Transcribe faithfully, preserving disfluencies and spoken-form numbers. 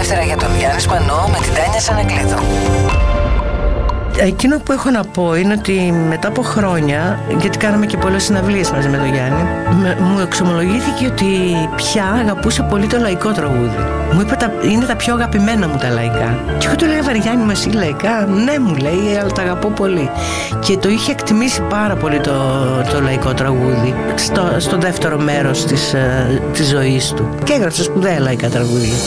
ελεύθερα για τον Γιάννη Σπανό με την Τάνια Σανακλείδου. Εκείνο που έχω να πω είναι ότι μετά από χρόνια, γιατί κάναμε και πολλές συναυλίες μαζί με τον Γιάννη, με, μου εξομολογήθηκε ότι πια αγαπούσε πολύ το λαϊκό τραγούδι. Μου είπε τα, είναι τα πιο αγαπημένα μου τα λαϊκά. Και εγώ του λέγα, Βαριάννη, μας είναι λαϊκά? Ναι, μου λέει, αλλά τα αγαπώ πολύ. Και το είχε εκτιμήσει πάρα πολύ το, το λαϊκό τραγούδι στο, στο δεύτερο μέρος της, της ζωής του. Και έγραψε σπουδαία λαϊκά τραγούδια.